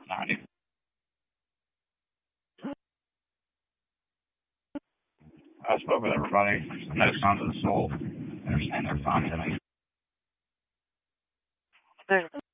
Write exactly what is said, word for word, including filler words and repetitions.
ninety. I spoke with everybody. No Sons of the Soul. They're saying they're fine to me. There's